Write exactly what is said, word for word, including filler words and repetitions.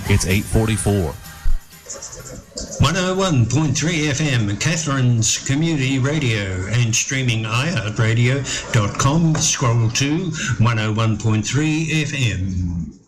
It's eight forty-four. one oh one point three F M, Catherine's Community Radio, and streaming i heart radio dot com. Scroll to one oh one point three F M.